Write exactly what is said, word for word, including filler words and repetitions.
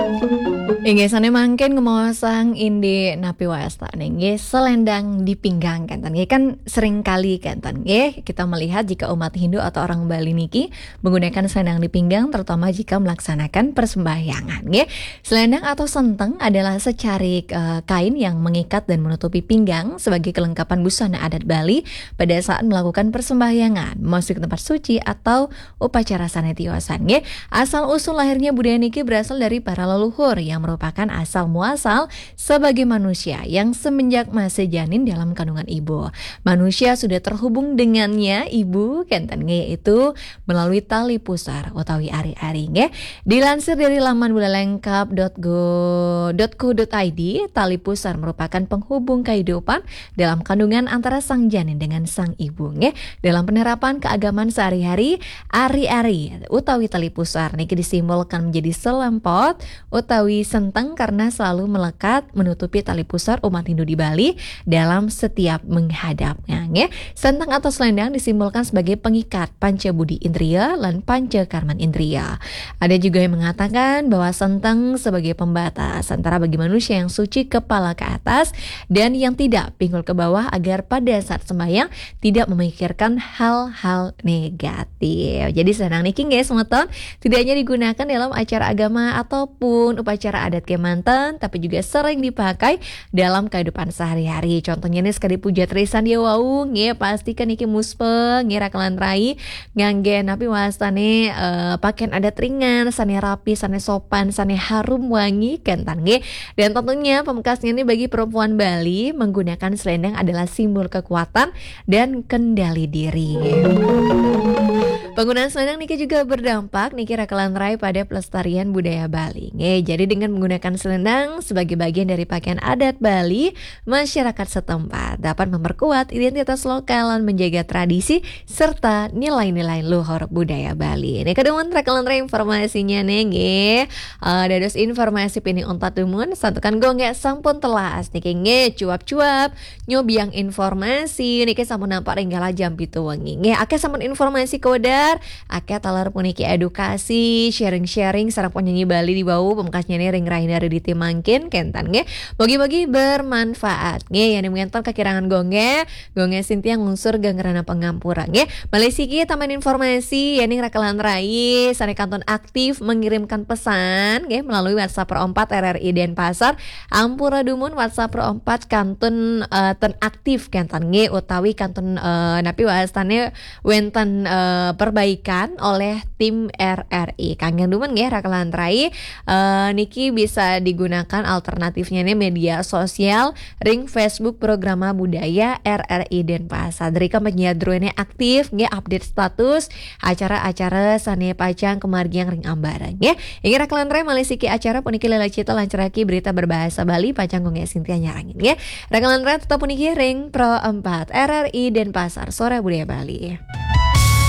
Inggih sane mangken ngemosang indi napi wasta nggih selendang di pinggang kan nggih kan sering kali kan nggih kita melihat jika umat Hindu atau orang Bali niki menggunakan selendang di pinggang terutama jika melaksanakan persembahyangan nggih. Selendang atau senteng adalah secarik eh, kain yang mengikat dan menutupi pinggang sebagai kelengkapan busana adat Bali pada saat melakukan persembahyangan, masuk ke tempat suci atau upacara sanetiosan nggih. Asal usul lahirnya budaya niki berasal dari para leluhur yang merupakan asal muasal sebagai manusia yang semenjak masih janin dalam kandungan ibu. Manusia sudah terhubung dengannya ibu kenten itu melalui tali pusar utawi ari-ari nggih. Dilansir dari laman bulalengkap dot go dot co dot i d, tali pusar merupakan penghubung kehidupan dalam kandungan antara sang janin dengan sang ibu nggih. Dalam penerapan keagamaan sehari-hari, ari-ari utawi tali pusar niki disimbolkan menjadi selempot utawi senteng karena selalu melekat menutupi tali pusar umat Hindu di Bali dalam setiap menghadapnya nggih. Senteng atau selendang disimbolkan sebagai pengikat panca budi indriya lan panca karman indriya. Ada juga yang mengatakan bahwa senteng sebagai pembatas antara bagi manusia yang suci kepala ke atas dan yang tidak pinggul ke bawah agar pada saat sembahyang tidak memikirkan hal-hal negatif. Jadi selendang niki nggih semeton tidak hanya digunakan dalam acara agama ataupun upacara adat kemanten, tapi juga sering dipakai dalam kehidupan sehari-hari. Contohnya nih sekali puja trisan dia wau nggih pastikan iki muspeng ngira kelan rai ngangge napi wastane uh, pakaian adat ringan, sane rapi, sane sopan, sane harum wangi kentan nggih. Dan tentunya pamungkasnya nih bagi perempuan Bali menggunakan selendang adalah simbol kekuatan dan kendali diri. Penggunaan selendang niki juga berdampak niki rakalan rai pada pelestarian budaya Bali. Nge, jadi dengan menggunakan selendang sebagai bagian dari pakaian adat Bali, masyarakat setempat dapat memperkuat identitas lokal dan menjaga tradisi serta nilai-nilai luhur budaya Bali. Ini kedemuan rakalan rai informasinya nge. Uh, dados informasi pini ontat tumun santukan gongge sampun telas niki nge cuap-cuap nyobiang informasi niki sampun nampak ringgala jam pitu wengi. Nge akeh sampun informasi kodar akeh talar puniki edukasi sharing-sharing sareng penyanyi Bali di bawah pemkasnya nih ring rahin dari ditimangkin kentan nge bagi-bagi bermanfaat nge yang mengenton kekirangan gongge gongge Sintia ngungsur ganggerana pengampura nge Malesiki tambahan informasi ya nih rakalan rai sane kanton aktif mengirimkan pesan nge melalui WhatsApp Pro empat R R I Denpasar Ampura Dumun WhatsApp Pro empat kanton uh, ten aktif kentan nge utawi kanton uh, napi wastane wenten uh, perbaikan oleh tim R R I kangen dumen nggih rakalan rai uh, niki bisa digunakan alternatifnya nih media sosial ring Facebook Programa Budaya R R I Denpasar. Dari penyiadruene aktif nggih update status acara-acara sane pacang kemargiang ring ambarang nggih. Inggih rakalan rai malisiki acara puniki lalacita lancaraki berita berbahasa Bali pacang gongge Sintia nyarangin nggih. Rakalan rai tetap puniki ring Pro empat R R I Denpasar sore budaya Bali.